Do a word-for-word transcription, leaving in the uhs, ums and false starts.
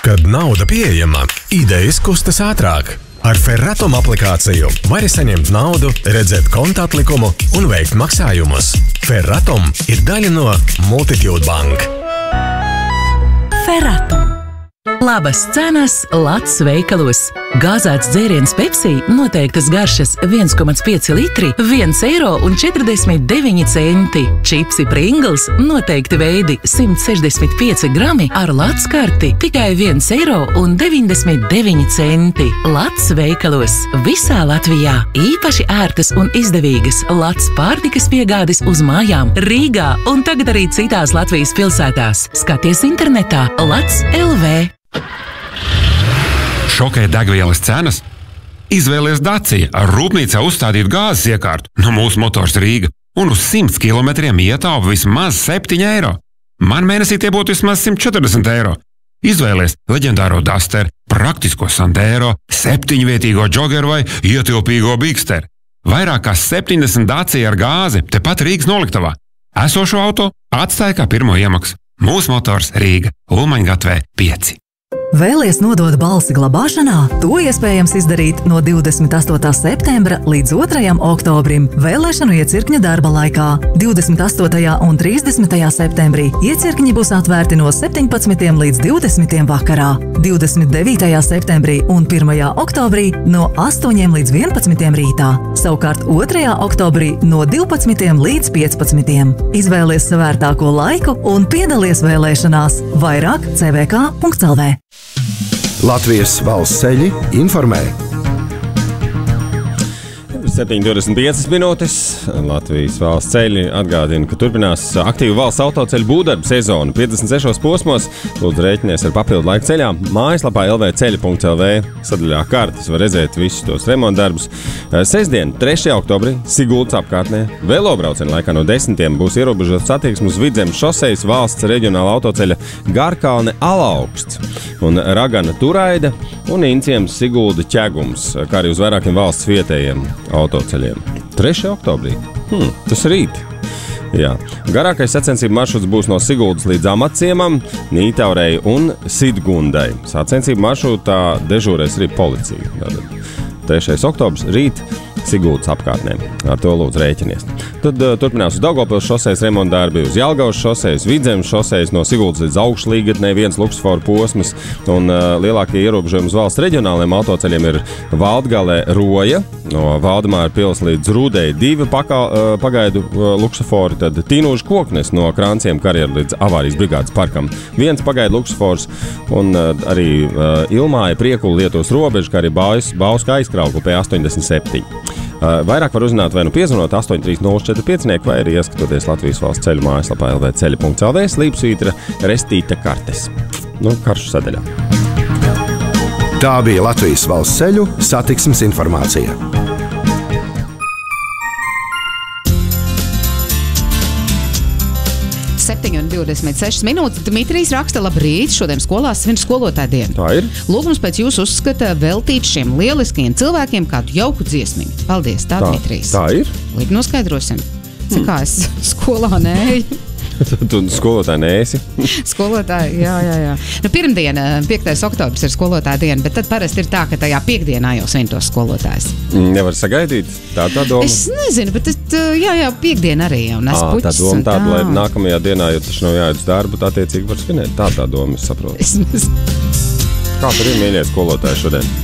Kad nauda pieejama, idejas kustas ātrāk. Ar Ferratum aplikāciju vari saņemt naudu, redzēt konta atlikumu un veikt maksājumus. Ferratum ir daļa no Multitude Bank. Ferratum. Labas cenas Lats veikalos. Gāzēts dzēriens Pepsi noteiktas garšas viens komats pieci litri, viens eiro un četrdesmit deviņi centi. Čipsi Pringles noteikti veidi simt sešdesmit pieci grami ar Lats karti tikai viens eiro un deviņdesmit deviņi centi. Lats veikalos visā Latvijā. Īpaši ērtas un izdevīgas Lats pārtikas piegādes uz mājām Rīgā un tagad arī citās Latvijas pilsētās. Skaties internetā Lats L V. Šokē degvielas cenas? Izvēlies Dacia ar rūpnīcā uzstādītu gāzes iekārtu no Mūsu Motors Rīga un uz simt kilometriem ietaupa vismaz septiņi eiro. Man mēnesī tie būtu vismaz simt četrdesmit eiro. Izvēlies leģendāro Duster, praktisko Sandero, septiņvietīgo Joggeru vai ietilpīgo Bigster. Vairāk kā septiņdesmit Dacia ar gāzi tepat Rīgas noliktavā. Esošo auto atstāja kā pirmo iemaksu. Mūsu Motors Rīga, Ulmaņgatvē pieci. Vēlies nodot balsi glabāšanā? To iespējams izdarīt no divdesmit astotā septembra līdz otrajam oktobrim vēlēšanu iecirkņa darba laikā. divdesmit astotajā un trīsdesmitajā septembrī iecirkņi būs atvērti no septiņpadsmitiem līdz divdesmitiem vakarā. divdesmit devītajā septembrī un pirmajā oktobrī no astoņiem līdz vienpadsmitiem rītā. Savukārt otrajā oktobrī no divpadsmitiem līdz piecpadsmitiem. Izvēlies savērtāko laiku un piedalies vēlēšanās. Vairāk c v k punkts l v. Latvijas valsts ceļi informē. septiņi divdesmit piecas minūtes. Latvijas valsts ceļi atgādina, ka turpinās aktīva valsts autoceļu būvdarbu sezonu. piecdesmit sešos posmos, lūdzu rēķinies ar papildu laiku ceļā. Mājaslapā l v ceļi punkts l v sadaļā kartes var redzēt visus tos remontdarbus. Sestdien, trešajā oktobrī, Siguldas apkārtnē, velobrauciena laikā no desmitiem būs ierobežots attieksme uz Vidzemes šosejas valsts reģionāla autoceļa Garkalne Alaugsts un Ragana Turaida un Inciems Sigulda Ķegums, kā arī uz vairākiem valsts vietējiem autoceļiem. trešajā oktobrī. Hmm, tas rīt. Jā. Garākais sacensību maršruts būs no Siguldas līdz Amatciemam, Nītaurei un Sidgundai. Sacensību maršrutā dežūrēs arī policija. Tātad trešais oktobrs rīt Siguldas apkārtnē. Ar to lūdzu rēķinies. Tad uh, turpinās uz Daugavpils šosejas remontdarbi, uz Jelgavas šosejas, Vidzemes šosejas, no Siguldas līdz Augšlīgatnei viens luksusforu posms, un uh, lielākie ierobežojumi uz valsts reģionāliem autoceļiem ir Valdgalē Roja, no Valdemāra pils līdz Rūdei divi paka, uh, pagaidu uh, luksufori, tad Tīnūža Koknes no Kranciem karjeru līdz avārijas brigādes parkam viens pagaidu luksufors, un uh, arī uh, Ilmāja Priekula Lietuvas robeža, kā arī Bauska aizkraukla P astoņdesmit septiņi. Uh, vairāk var uzzināt vai nu piezvanot astoņi trīs nulle četri pieci vai arī ieskatoties Latvijas valsts ceļu mājaslapā l v ceļi punkts l v slīpsvītra restīta kartes. Nu, karšu sadaļā. Tā bija Latvijas valsts ceļu satiksmes informācija. septiņi divdesmit sešas minūtes. Dmitrijs raksta, labrīt, šodien skolās svin skolotāja dienu. Tā ir. Lūgums pēc jūsu uzskata veltīt šiem lieliskajiem cilvēkiem kādu jauku dziesmiņu. Paldies, tā, tā Dmitrijs. Tā ir? Līdz noskaidrosim. Cik hmm. kā es skolā neeju. Tu skolotāji neesi? Skolotāji, jā, jā, jā. Nu, pirmdiena, piektais oktobris ir skolotāja diena, bet tad parasti ir tā, ka tajā piekdienā jau svin tos skolotājs. Nevar sagaidīt? Tā tā doma? Es nezinu, bet es, jā, jā, piekdiena arī jau nes puķis. Tā doma tāda, tā. Lai nākamajā dienā, ja taču nav jāiet uz darbu, tā attiecīgi var svinēt. Tā tā doma, es saprotu. Es nezinu. Kā tur ir, mīļie skolotāji šodien?